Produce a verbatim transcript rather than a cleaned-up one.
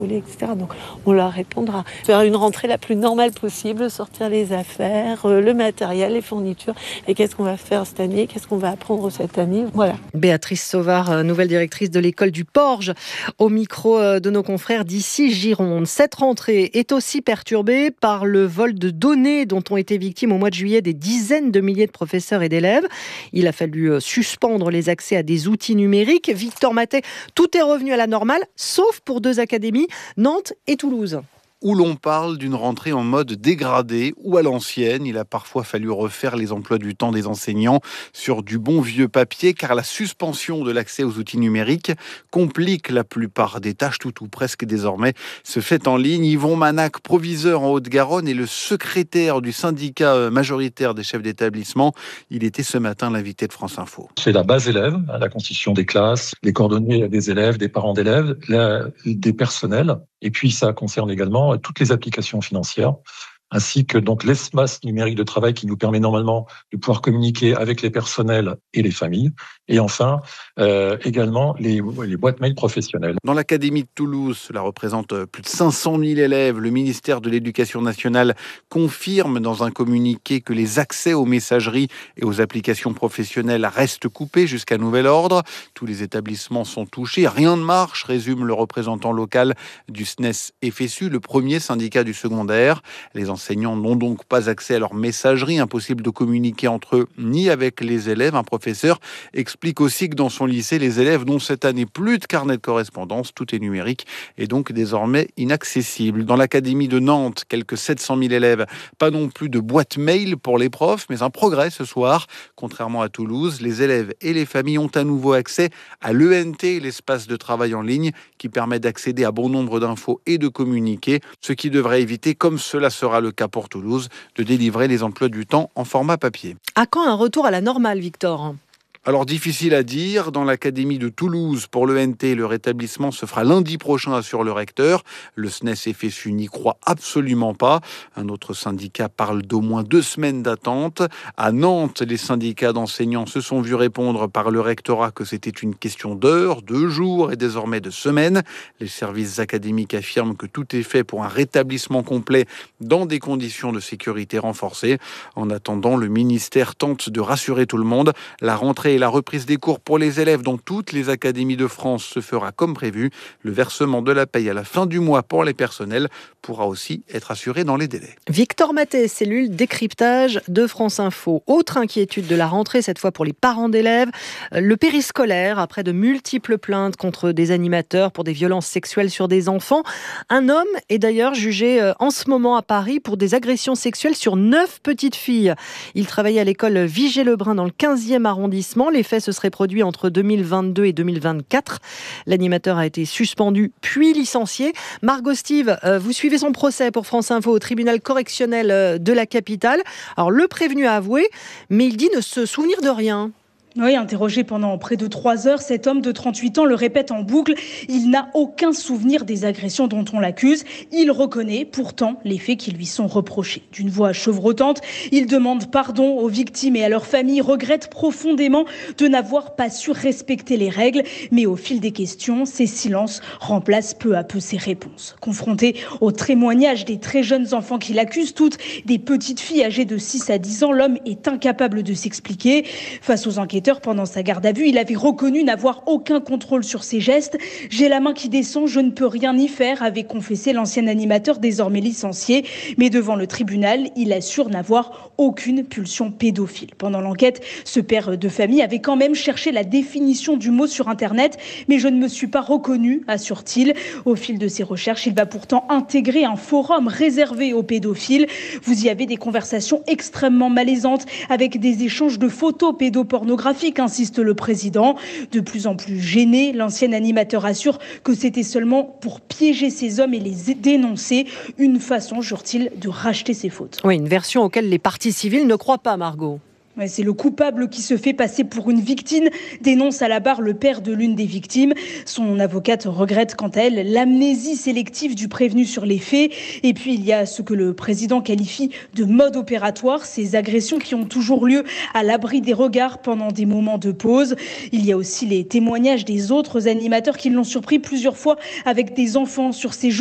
et cetera. Donc on leur répondra. Faire une rentrée la plus normale possible, sortir les affaires, euh, le matériel, les fournitures. Et qu'est-ce qu'on va faire cette année? Qu'est-ce qu'on va apprendre cette année? Voilà. Béatrice Sauvard, nouvelle directrice de l'école du Porge, au micro de nos confrères d'ici Gironde. Cette rentrée est aussi perturbée par le vol de données dont ont été victimes au mois de juillet des dizaines de milliers de professeurs et d'élèves. Il a fallu suspendre les accès à des outils numériques. Victor Matet, tout est revenu à la normale, sauf pour deux académies, Nantes et Toulouse. Où l'on parle d'une rentrée en mode dégradé ou à l'ancienne. Il a parfois fallu refaire les emplois du temps des enseignants sur du bon vieux papier, car la suspension de l'accès aux outils numériques complique la plupart des tâches, tout ou presque désormais, se fait en ligne. Yvon Manac, proviseur en Haute-Garonne, et le secrétaire du syndicat majoritaire des chefs d'établissement. Il était ce matin l'invité de France Info. C'est la base élève, la constitution des classes, les coordonnées des élèves, des parents d'élèves, la, des personnels. Et puis, ça concerne également toutes les applications financières, ainsi que donc l'espace numérique de travail qui nous permet normalement de pouvoir communiquer avec les personnels et les familles. Et enfin, euh, également les, les boîtes mail professionnelles. Dans l'académie de Toulouse, cela représente plus de cinq cent mille élèves. Le ministère de l'Éducation nationale confirme dans un communiqué que les accès aux messageries et aux applications professionnelles restent coupés jusqu'à nouvel ordre. Tous les établissements sont touchés. Rien ne marche, résume le représentant local du S N E S F S U, le premier syndicat du secondaire. Les enseignants n'ont donc pas accès à leur messagerie, impossible de communiquer entre eux ni avec les élèves. Un professeur explique aussi que dans son lycée, les élèves n'ont cette année plus de carnet de correspondance, tout est numérique et donc désormais inaccessible. Dans l'académie de Nantes, quelques sept cent mille élèves, pas non plus de boîte mail pour les profs, mais un progrès ce soir. Contrairement à Toulouse, les élèves et les familles ont à nouveau accès à l'E N T, l'espace de travail en ligne, qui permet d'accéder à bon nombre d'infos et de communiquer, ce qui devrait éviter, comme cela sera le cas pour Toulouse, de délivrer les emplois du temps en format papier. À quand un retour à la normale, Victor ? Alors, difficile à dire. Dans l'académie de Toulouse, pour l'E N T, le rétablissement se fera lundi prochain, assure le recteur. Le S N E S F S U n'y croit absolument pas. Un autre syndicat parle d'au moins deux semaines d'attente. À Nantes, les syndicats d'enseignants se sont vus répondre par le rectorat que c'était une question d'heures, de jours et désormais de semaines. Les services académiques affirment que tout est fait pour un rétablissement complet dans des conditions de sécurité renforcées. En attendant, le ministère tente de rassurer tout le monde. La rentrée et la reprise des cours pour les élèves dans toutes les académies de France se fera comme prévu. Le versement de la paye à la fin du mois pour les personnels pourra aussi être assuré dans les délais. Victor Matet, cellule décryptage de France Info. Autre inquiétude de la rentrée, cette fois pour les parents d'élèves, le périscolaire, après de multiples plaintes contre des animateurs pour des violences sexuelles sur des enfants. Un homme est d'ailleurs jugé en ce moment à Paris pour des agressions sexuelles sur neuf petites filles. Il travaillait à l'école Vigée-Lebrun dans le quinzième arrondissement. Les faits se seraient produits entre deux mille vingt-deux et deux mille vingt-quatre. L'animateur a été suspendu puis licencié. Margot Steve, vous suivez son procès pour France Info au tribunal correctionnel de la capitale. Alors le prévenu a avoué, mais il dit ne se souvenir de rien. Oui, interrogé pendant près de trois heures, cet homme de trente-huit ans le répète en boucle. Il n'a aucun souvenir des agressions dont on l'accuse. Il reconnaît pourtant les faits qui lui sont reprochés. D'une voix chevrotante, il demande pardon aux victimes et à leurs familles, regrette profondément de n'avoir pas su respecter les règles. Mais au fil des questions, ces silences remplacent peu à peu ses réponses. Confronté au témoignage des très jeunes enfants qui l'accusent, toutes des petites filles âgées de six à dix ans, l'homme est incapable de s'expliquer. Face aux enquêteurs, pendant sa garde à vue, il avait reconnu n'avoir aucun contrôle sur ses gestes. « J'ai la main qui descend, je ne peux rien y faire », avait confessé l'ancien animateur désormais licencié. Mais devant le tribunal, il assure n'avoir aucune pulsion pédophile. Pendant l'enquête, ce père de famille avait quand même cherché la définition du mot sur Internet. « Mais je ne me suis pas reconnu », assure-t-il. Au fil de ses recherches, il va pourtant intégrer un forum réservé aux pédophiles. Vous y avez des conversations extrêmement malaisantes avec des échanges de photos pédopornographiques, insiste le président. De plus en plus gêné, l'ancien animateur assure que c'était seulement pour piéger ces hommes et les dénoncer. Une façon, jure-t-il, de racheter ses fautes. Oui, une version auquel les parties civiles ne croient pas, Margot. Ouais, c'est le coupable qui se fait passer pour une victime, dénonce à la barre le père de l'une des victimes. Son avocate regrette quant à elle l'amnésie sélective du prévenu sur les faits. Et puis il y a ce que le président qualifie de mode opératoire, ces agressions qui ont toujours lieu à l'abri des regards pendant des moments de pause. Il y a aussi les témoignages des autres animateurs qui l'ont surpris plusieurs fois avec des enfants sur ses